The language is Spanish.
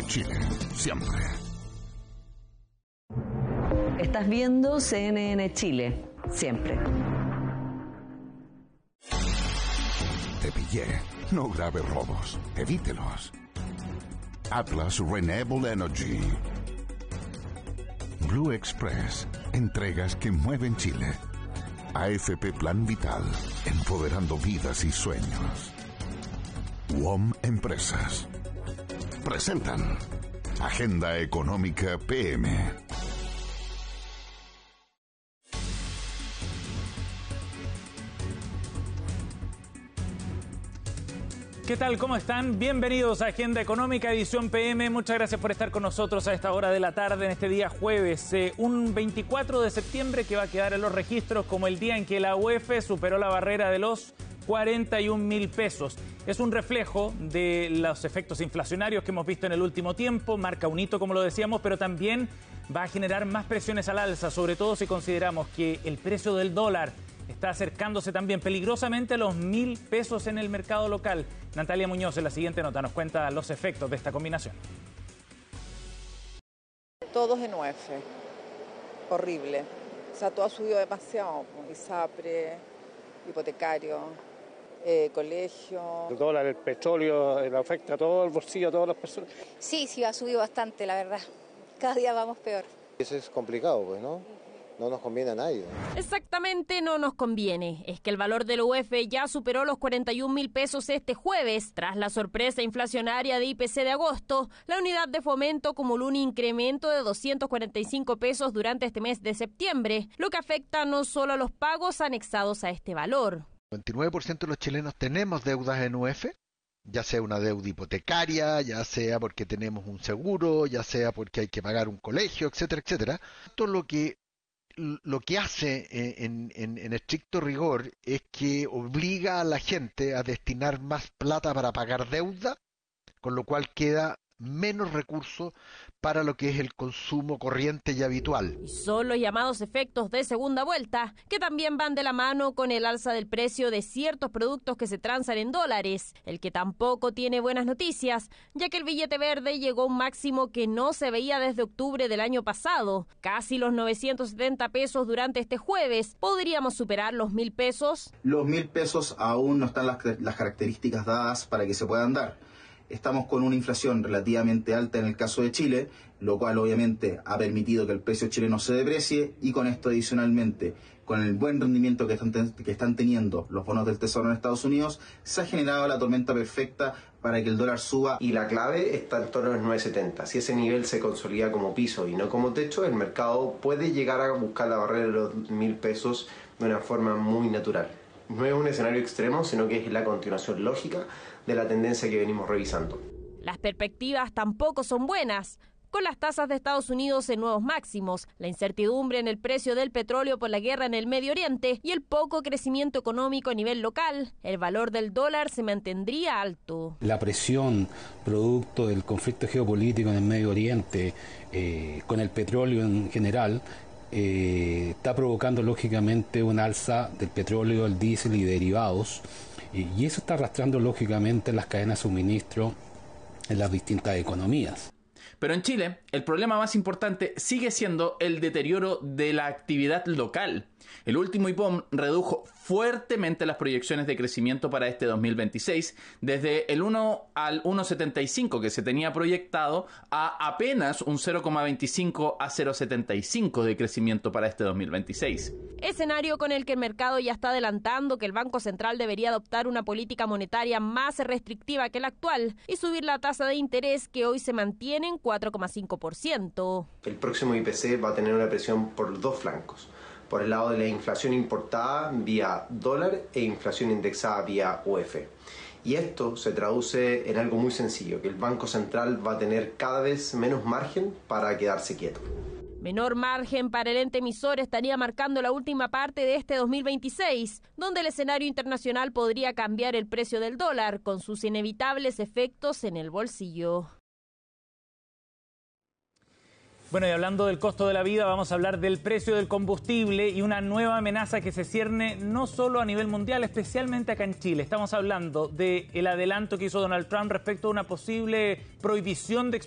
Chile, siempre. Estás viendo CNN Chile, siempre. Te pillé. No grave robos. Evítelos. Atlas Renewable Energy. Blue Express. Entregas que mueven Chile. AFP Plan Vital. Empoderando vidas y sueños. WOM Empresas. Presentan Agenda Económica PM. ¿Qué tal? ¿Cómo están? Bienvenidos a Agenda Económica, edición PM. Muchas gracias por estar con nosotros a esta hora de la tarde, en este día jueves, un 24 de septiembre que va a quedar en los registros como el día en que la UEF superó la barrera de los 41.000 pesos. Es un reflejo de los efectos inflacionarios que hemos visto en el último tiempo, marca un hito, como lo decíamos, pero también va a generar más presiones al alza, sobre todo si consideramos que el precio del dólar está acercándose también peligrosamente a los 1.000 pesos en el mercado local. Natalia Muñoz en la siguiente nota nos cuenta los efectos de esta combinación. Todos en UEF. Horrible. O sea, todo ha subido demasiado. ISAPRE, hipotecario, colegio. El dólar, el petróleo, le afecta a todo el bolsillo, a todas las personas. Sí, ha subido bastante, la verdad. Cada día vamos peor. Eso es complicado, pues, ¿no? No nos conviene a nadie. Exactamente, no nos conviene. Es que el valor del UEF ya superó los 41.000 pesos este jueves. Tras la sorpresa inflacionaria de IPC de agosto, la unidad de fomento acumuló un incremento de 245 pesos durante este mes de septiembre, lo que afecta no solo a los pagos anexados a este valor. El 29% de los chilenos tenemos deudas en UEF, ya sea una deuda hipotecaria, ya sea porque tenemos un seguro, ya sea porque hay que pagar un colegio, etcétera, etcétera. Todo lo que hace en estricto rigor es que obliga a la gente a destinar más plata para pagar deuda, con lo cual queda menos recursos para lo que es el consumo corriente y habitual. Y son los llamados efectos de segunda vuelta, que también van de la mano con el alza del precio de ciertos productos que se transan en dólares, el que tampoco tiene buenas noticias, ya que el billete verde llegó a un máximo que no se veía desde octubre del año pasado, casi los 970 pesos durante este jueves. ¿Podríamos superar los 1.000 pesos? Los 1.000 pesos aún no están las características dadas para que se puedan dar. Estamos con una inflación relativamente alta en el caso de Chile, lo cual obviamente ha permitido que el precio chileno se deprecie, y con esto adicionalmente, con el buen rendimiento que están teniendo los bonos del Tesoro en Estados Unidos, se ha generado la tormenta perfecta para que el dólar suba. Y la clave está en torno a los 9.70. Si ese nivel se consolida como piso y no como techo, el mercado puede llegar a buscar la barrera de los 1.000 pesos de una forma muy natural. No es un escenario extremo, sino que es la continuación lógica de la tendencia que venimos revisando. Las perspectivas tampoco son buenas, con las tasas de Estados Unidos en nuevos máximos, la incertidumbre en el precio del petróleo por la guerra en el Medio Oriente y el poco crecimiento económico a nivel local. El valor del dólar se mantendría alto. La presión producto del conflicto geopolítico en el Medio Oriente, con el petróleo en general, está provocando lógicamente un alza del petróleo, el diésel y derivados, y eso está arrastrando lógicamente las cadenas de suministro en las distintas economías. Pero en Chile, el problema más importante sigue siendo el deterioro de la actividad local. El último IPOM redujo fuertemente las proyecciones de crecimiento para este 2026, desde el 1 al 1,75 que se tenía proyectado a apenas un 0,25 a 0,75 de crecimiento para este 2026. Escenario con el que el mercado ya está adelantando que el Banco Central debería adoptar una política monetaria más restrictiva que la actual y subir la tasa de interés, que hoy se mantiene en 4,5%. El próximo IPC va a tener una presión por dos flancos. Por el lado de la inflación importada vía dólar e inflación indexada vía UEF. Y esto se traduce en algo muy sencillo, que el Banco Central va a tener cada vez menos margen para quedarse quieto. Menor margen para el ente emisor estaría marcando la última parte de este 2026, donde el escenario internacional podría cambiar el precio del dólar, con sus inevitables efectos en el bolsillo. Bueno, y hablando del costo de la vida, vamos a hablar del precio del combustible y una nueva amenaza que se cierne no solo a nivel mundial, especialmente acá en Chile. Estamos hablando del adelanto que hizo Donald Trump respecto a una posible prohibición de